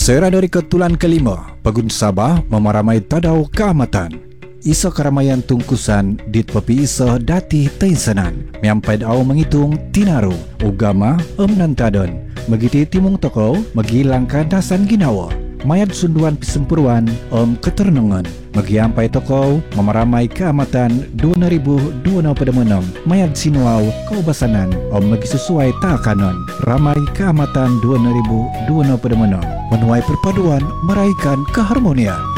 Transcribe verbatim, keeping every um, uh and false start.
Sera dari ketulan kelima, Pegun Sabah memaramai tadau keamatan. Isa keramaian tungkusan dit pepi isa dati teinsanan. Miampai dau menghitung tinaru, ugama em nantadon. Megiti timung toko, megilangkan dasan ginawa. Mayat sunduan pisempuruan om keternengan. Magiampai toko memaramai keamatan dua ribu dua puluh enam. Mayat sinuau kaubasanan om magi sesuai takanon. Ramai keamatan dua ribu dua puluh enam. Menuai perpaduan meraikan keharmonian.